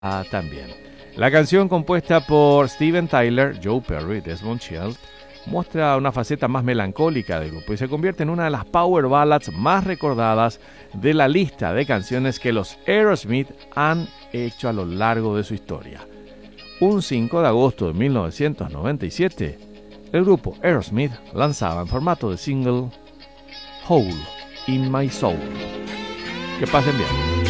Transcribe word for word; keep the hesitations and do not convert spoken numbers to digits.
Ah, también. La canción compuesta por Steven Tyler, Joe Perry y Desmond Child muestra una faceta más melancólica del grupo y se convierte en una de las power ballads más recordadas de la lista de canciones que los Aerosmith han hecho a lo largo de su historia. Un cinco de agosto de mil novecientos noventa y siete, el grupo Aerosmith lanzaba en formato de single Hole in My Soul. Que pasen bien.